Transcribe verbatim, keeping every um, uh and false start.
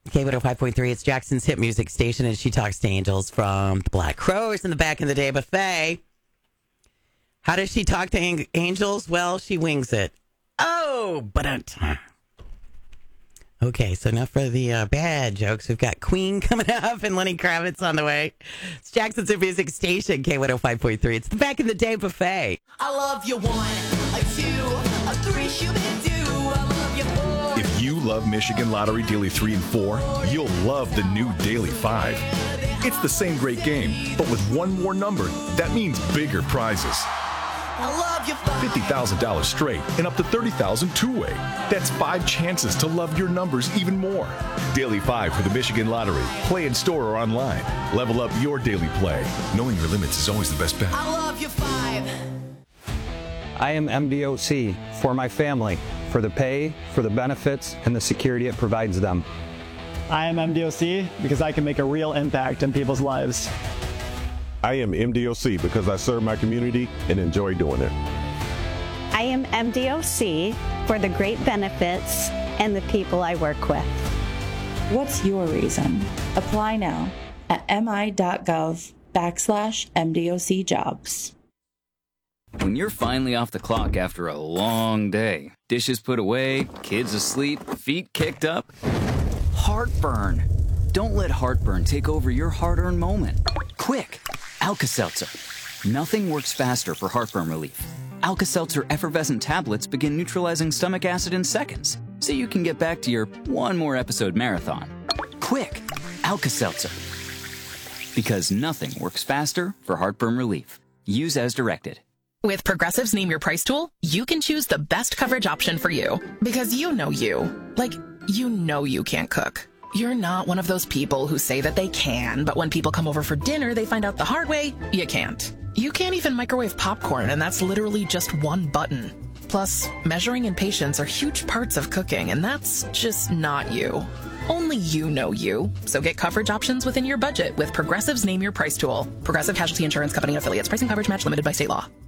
K one oh five point three, it's Jackson's hit music station, and she talks to angels from the Black Crowes in the Back in the Day buffet. How does she talk to ang- angels? Well, she wings it. Oh, but okay, so enough for the uh, bad jokes. We've got Queen coming up and Lenny Kravitz on the way. It's Jackson's hit music station, K one oh five point three. It's the Back in the Day buffet. I love you one, a two, a three, shoot it do. I love you four. If you love Michigan Lottery Daily three and four, you'll love the new Daily five. It's the same great game, but with one more number, that means bigger prizes. I love you five. fifty thousand dollars straight and up to thirty thousand dollars two-way. That's five chances to love your numbers even more. Daily five for the Michigan Lottery. Play in store or online. Level up your daily play. Knowing your limits is always the best bet. I love you five. I am M D O C for my family, for the pay, for the benefits, and the security it provides them. I am M D O C because I can make a real impact in people's lives. I am M D O C because I serve my community and enjoy doing it. I am M D O C for the great benefits and the people I work with. What's your reason? Apply now at mi.gov backslash MDOC jobs. When you're finally off the clock after a long day, dishes put away, kids asleep, feet kicked up, heartburn. Don't let heartburn take over your hard-earned moment. Quick, Alka-Seltzer. Nothing works faster for heartburn relief. Alka-Seltzer effervescent tablets begin neutralizing stomach acid in seconds, so you can get back to your one more episode marathon. Quick, Alka-Seltzer. Because nothing works faster for heartburn relief. Use as directed. With Progressive's Name Your Price tool, you can choose the best coverage option for you. Because you know you. Like, you know you can't cook. You're not one of those people who say that they can, but when people come over for dinner, they find out the hard way, you can't. You can't even microwave popcorn, and that's literally just one button. Plus, measuring and patience are huge parts of cooking, and that's just not you. Only you know you. So get coverage options within your budget with Progressive's Name Your Price tool. Progressive Casualty Insurance Company and affiliates. Pricing coverage match limited by state law.